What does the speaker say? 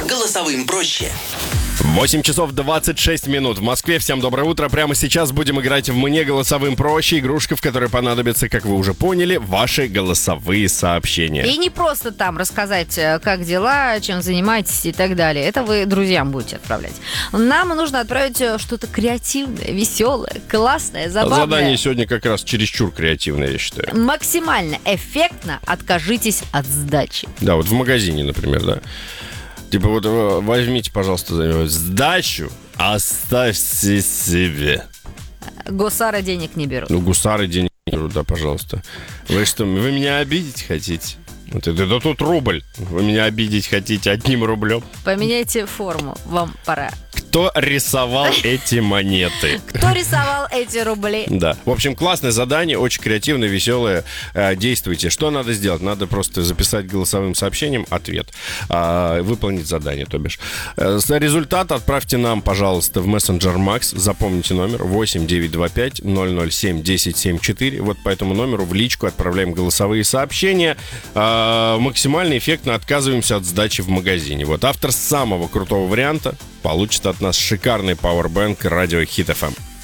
Голосовым проще. 8 часов 26 минут в Москве. Всем доброе утро. Прямо сейчас будем играть в «Мне голосовым проще». Игрушка, в которой понадобится, как вы уже поняли, ваши голосовые сообщения. И не просто там рассказать, как дела, чем занимаетесь и так далее. Это вы друзьям будете отправлять. Нам нужно отправить что-то креативное, веселое, классное, забавное. Задание сегодня как раз чересчур креативное, я считаю. Максимально эффектно откажитесь от сдачи. Да, вот в магазине, например, да. Типа вот возьмите, пожалуйста, сдачу, оставьте себе. Гусары денег не берут. Ну, гусары денег не берут, да, пожалуйста. Вы что, вы меня обидеть хотите? Вот это тут рубль. Вы меня обидеть хотите 1 рублем? Поменяйте форму, вам пора. Кто рисовал эти монеты? Кто рисовал эти рубли? Да. В общем, классное задание, очень креативное, веселое. Действуйте. Что надо сделать? Надо просто записать голосовым сообщением ответ. Выполнить задание, то бишь. Результат отправьте нам, пожалуйста, в мессенджер Макс. Запомните номер 8925-007-1074. Вот по этому номеру в личку отправляем голосовые сообщения. Максимально эффектно отказываемся от сдачи в магазине. Вот автор самого крутого варианта получит от нас шикарный пауэрбэнк радио Хит FM.